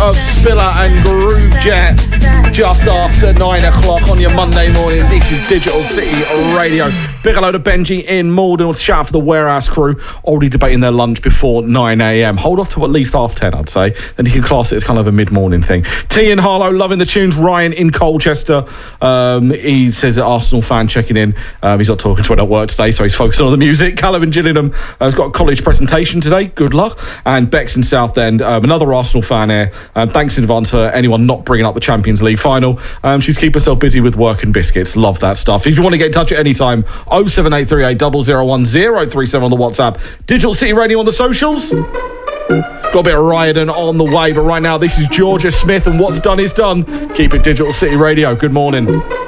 of Spiller and Groove Jet just after 9 o'clock on your Monday morning. This is Digital City Radio. Big hello to Benji in Malden. Shout out for the Warehouse crew, already debating their lunch before 9 a.m. Hold off to at least half 10, I'd say. Then you can class it as kind of a mid-morning thing. T in Harlow, loving the tunes. Ryan in Colchester. He says an Arsenal fan checking in. He's not talking to anyone at work today, so he's focusing on the music. Callum in Gillingham has got a college presentation today. Good luck. And Bex in Southend, another Arsenal fan here. Thanks in advance for anyone not bringing up the Champions League final. She's keeping herself busy with work and biscuits. Love that stuff. If you want to get in touch at any time, 07838 001 037 on the WhatsApp. Digital City Radio on the socials. Got a bit of Riordan on the way, but right now this is Georgia Smith and What's Done Is Done. Keep it Digital City Radio. Good morning.